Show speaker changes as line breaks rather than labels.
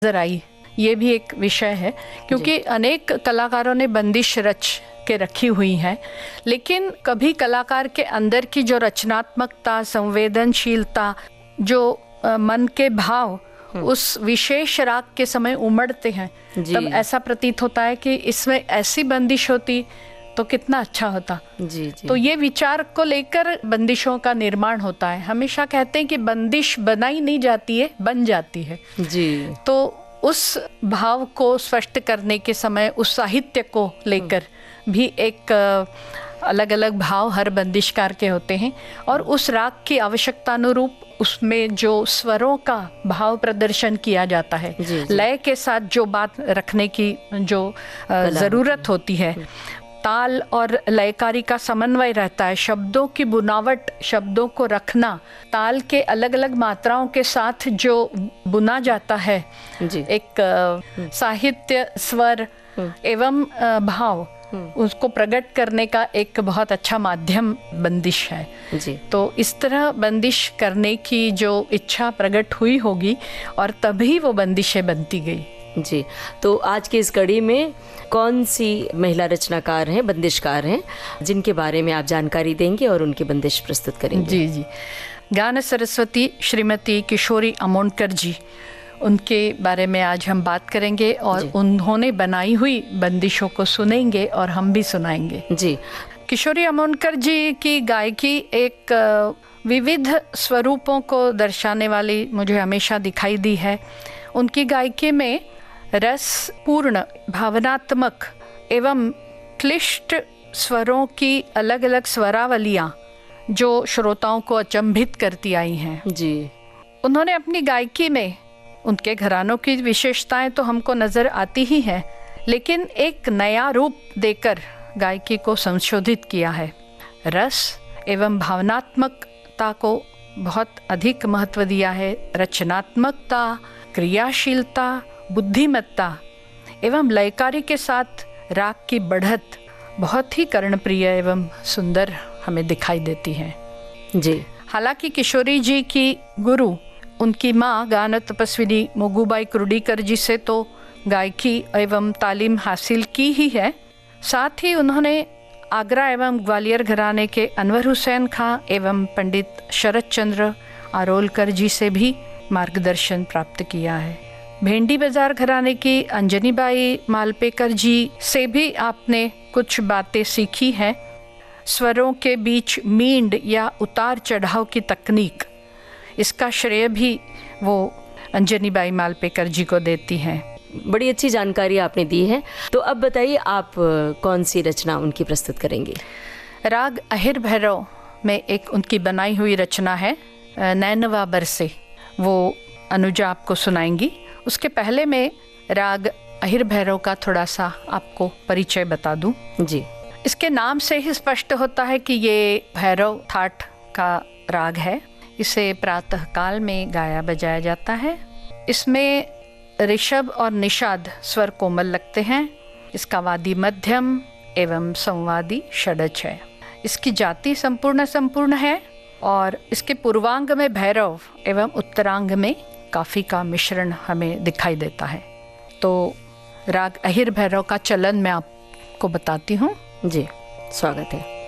नजर आई, ये भी एक विषय है, क्योंकि अनेक कलाकारों ने बंदिश रच के रखी हुई है, लेकिन कभी कलाकार के अंदर की जो रचनात्मकता, संवेदनशीलता, जो मन के भाव उस विशेष राग के समय उमड़ते हैं, तब ऐसा प्रतीत होता है कि इसमें ऐसी बंदिश होती तो कितना अच्छा होता। जी। तो ये विचार को लेकर बंदिशों का निर्माण होता है। हमेशा कहते हैं कि बंदिश बनाई नहीं जाती है, बन जाती है। जी। तो उस भाव को स्पष्ट करने के समय उस साहित्य को लेकर भी एक अलग अलग भाव हर बंदिशकार के होते हैं, और उस राग की आवश्यकता अनुरूप उसमें जो स्वरों का भाव प्रदर्शन किया जाता है, लय के साथ जो बात रखने की जो ज़रूरत होती है, ताल और लयकारी का समन्वय रहता है, शब्दों की बुनावट, शब्दों को रखना, ताल के अलग अलग मात्राओं के साथ जो बुना जाता है, एक साहित्य, स्वर एवं भाव, उसको प्रकट करने का एक बहुत अच्छा माध्यम बंदिश है। जी। तो इस तरह बंदिश करने की जो इच्छा प्रकट हुई होगी और तभी वो बंदिशें बनती गई।
जी। तो आज की इस कड़ी में कौन सी महिला रचनाकार हैं, बंदिशकार हैं, जिनके बारे में आप जानकारी देंगे और उनकी बंदिश प्रस्तुत करेंगे?
जी जी। गान सरस्वती श्रीमती किशोरी अमोनकर जी, उनके बारे में आज हम बात करेंगे और उन्होंने बनाई हुई बंदिशों को सुनेंगे और हम भी सुनाएंगे। जी। किशोरी अमोनकर जी की गायकी एक विविध स्वरूपों को दर्शाने वाली मुझे हमेशा दिखाई दी है। उनकी गायकी में रसपूर्ण, भावनात्मक एवं क्लिष्ट स्वरों की अलग अलग स्वरावलियाँ जो श्रोताओं को अचंभित करती आई हैं। जी। उन्होंने अपनी गायकी में, उनके घरानों की विशेषताएं तो हमको नज़र आती ही हैं, लेकिन एक नया रूप देकर गायकी को संशोधित किया है। रस एवं भावनात्मकता को बहुत अधिक महत्व दिया है। रचनात्मकता, क्रियाशीलता, बुद्धिमत्ता एवं लयकारी के साथ राग की बढ़त बहुत ही कर्णप्रिय एवं सुंदर हमें दिखाई देती है। जी। हालांकि किशोरी जी की गुरु, उनकी माँ गान तपस्विनी मोगूबाई कुर्डीकर जी से तो गायकी एवं तालीम हासिल की ही है, साथ ही उन्होंने आगरा एवं ग्वालियर घराने के अनवर हुसैन खां एवं पंडित शरद चंद्र आरोलकर जी से भी मार्गदर्शन प्राप्त किया है। भेंडी बाजार घराने की अंजनी बाई मालपेकर जी से भी आपने कुछ बातें सीखी हैं। स्वरों के बीच मींड या उतार चढ़ाव की तकनीक, इसका श्रेय भी वो अंजनी बाई मालपेकर जी को देती हैं।
बड़ी अच्छी जानकारी आपने दी है। तो अब बताइए, आप कौन सी रचना उनकी प्रस्तुत करेंगे?
राग अहिर भैरव में एक उनकी बनाई हुई रचना है, नैनवा बरसे, वो अनुजा आपको सुनाएंगी। उसके पहले मैं राग अहिर भैरव का थोड़ा सा आपको परिचय बता दूं। जी। इसके नाम से ही स्पष्ट होता है कि ये भैरव थाट का राग है। इसे प्रातः काल में गाया बजाया जाता है। इसमें ऋषभ और निषाद स्वर कोमल लगते हैं। इसका वादी मध्यम एवं संवादी षडज है। इसकी जाति संपूर्ण है और इसके पूर्वांग में भैरव एवं उत्तरांग में काफी का मिश्रण हमें दिखाई देता है। तो राग अहिर भैरव का चलन मैं आपको बताती हूँ।
जी, स्वागत है।